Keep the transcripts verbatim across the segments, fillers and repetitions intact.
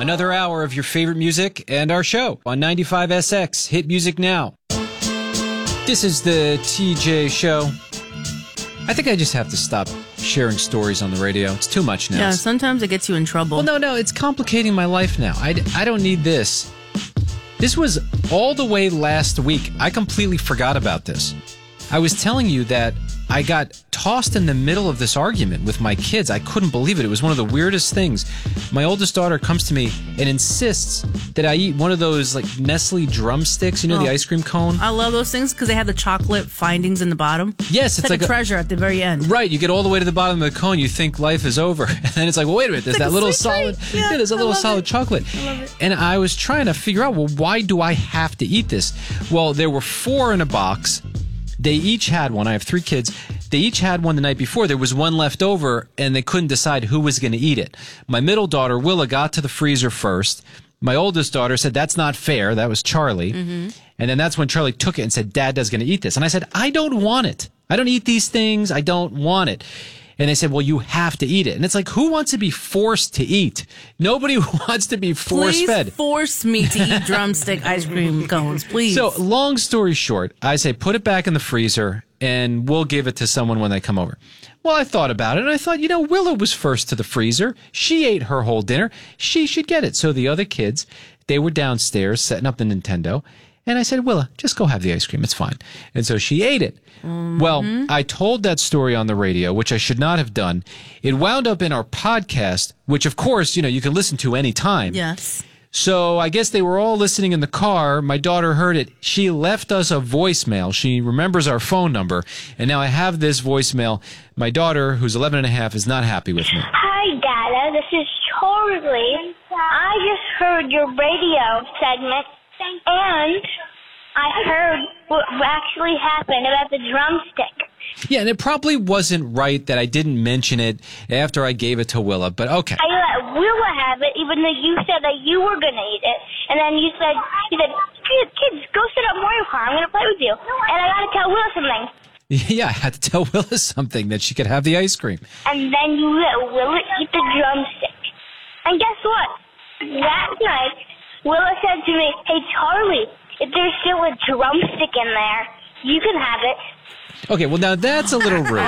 Another hour of your favorite music and our show on ninety-five S X. Hit music now. This is the T J Show. I think I just have to stop sharing stories on the radio. It's too much now. Yeah, sometimes it gets you in trouble. Well, no, no, it's complicating my life now. I, I don't need this. This was all the way last week. I completely forgot about this. I was telling you that I got tossed in the middle of this argument with my kids. I couldn't believe it. It was one of the weirdest things. My oldest daughter comes to me and insists that I eat one of those like Nestle drumsticks, you know, oh, the ice cream cone. I love those things because they have the chocolate findings in the bottom. Yes, it's, it's like, like a treasure a, at the very end. Right, you get all the way to the bottom of the cone, you think life is over. And then it's like, well, wait a minute, there's it's that like little solid, yeah, yeah, there's a little solid it. chocolate. I love it. And I was trying to figure out, well, why do I have to eat this? Well, there were four in a box. They each had one. I have three kids. They each had one the night before. There was one left over, and they couldn't decide who was going to eat it. My middle daughter, Willa, got to the freezer first. My oldest daughter said, that's not fair. That was Charlie. Mm-hmm. And then that's when Charlie took it and said, Dad is going to eat this. And I said, I don't want it. I don't eat these things. I don't want it. And they said, well, you have to eat it. And it's like, who wants to be forced to eat? Nobody wants to be force-fed. Please force me to eat drumstick ice cream cones, please. So, long story short, I say, put it back in the freezer, and we'll give it to someone when they come over. Well, I thought about it, and I thought, you know, Willow was first to the freezer. She ate her whole dinner. She should get it. So the other kids, they were downstairs setting up the Nintendo. And I said, Willa, just go have the ice cream. It's fine. And so she ate it. Mm-hmm. Well, I told that story on the radio, which I should not have done. It wound up in our podcast, which, of course, you know, you can listen to any time. Yes. So I guess they were all listening in the car. My daughter heard it. She left us a voicemail. She remembers our phone number. And now I have this voicemail. My daughter, who's eleven and a half, is not happy with me. Hi, Dada. This is Charlie. I just heard your radio segment. And I heard what actually happened about the drumstick. Yeah, and it probably wasn't right that I didn't mention it after I gave it to Willa, but okay. I let Willa have it, even though you said that you were going to eat it. And then you said, you said, kids, kids, go sit up in Mario Kart. I'm going to play with you. And I got to tell Willa something. Yeah, I had to tell Willa something, that she could have the ice cream. And then you let Willa eat the drumstick. And guess what? That night, Willa said to me, hey, Charlie, if there's still a drumstick in there, you can have it. Okay, well, now that's a little rude.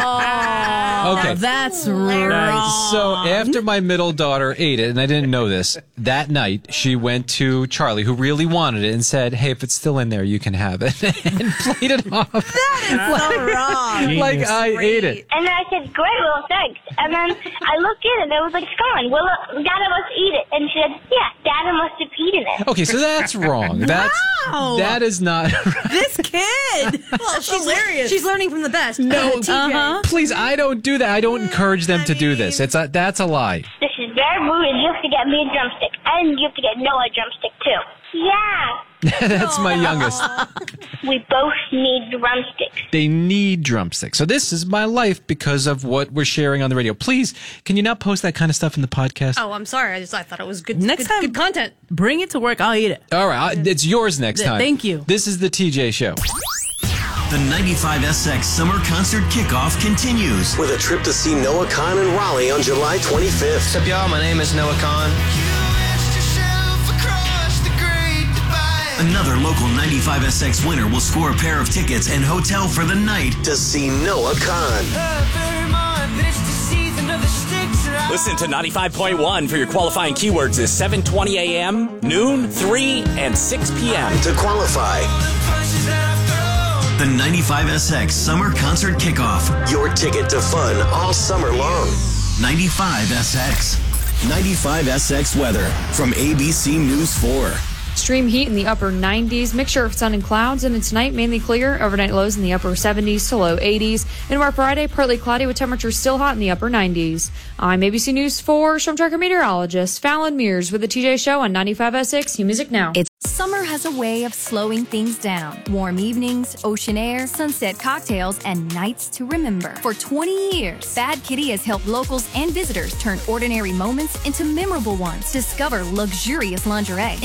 Oh, okay. That's wrong. So after my middle daughter ate it, and I didn't know this, that night she went to Charlie, who really wanted it, and said, hey, if it's still in there, you can have it, and played it off. That is like, so wrong. Like I Great. ate it. And then I said, great, Willa, thanks. And then I looked in, and it was like, it's gone. Willa, Dada must eat it. And she said, yeah, Dada must have eaten it. Okay, so that's wrong. That's, wow. That is not right. This kid. Well, she's hilarious. She's learning from the best. No, uh, T J. Uh-huh. Please, I don't do that. I don't encourage them to do this. It's a, that's a lie. This is very rude, and you have to get me a drumstick. And you have to get Noah a drumstick, too. Yeah. That's my youngest. We both need drumsticks. They need drumsticks. So this is my life because of what we're sharing on the radio. Please, can you not post that kind of stuff in the podcast? Oh, I'm sorry. I just I thought it was good. Next good, time, good content. Bring it to work. I'll eat it. All right, I, it's yours next time. Thank you. This is the T J Show. The ninety-five S X Summer Concert Kickoff continues with a trip to see Noah Kahan in Raleigh on July twenty-fifth. What's up, y'all? My name is Noah Kahan. Another local ninety-five S X winner will score a pair of tickets and hotel for the night to see Noah Kahan. Listen to ninety-five point one for your qualifying keywords is seven twenty a.m., noon, three, and six p.m. To qualify. The ninety-five S X Summer Concert Kickoff. Your ticket to fun all summer long. ninety-five S X. ninety-five S X weather from A B C News four. Extreme heat in the upper nineties, mixture of sun and clouds, and tonight mainly clear. Overnight lows in the upper seventies to low eighties. And our Friday, partly cloudy with temperatures still hot in the upper nineties. I'm A B C News four Storm Tracker meteorologist Fallon Mears with the T J Show on ninety-five S X. New music now. It's Summer has a way of slowing things down. Warm evenings, ocean air, sunset cocktails, and nights to remember. For twenty years, Bad Kitty has helped locals and visitors turn ordinary moments into memorable ones. Discover luxurious lingerie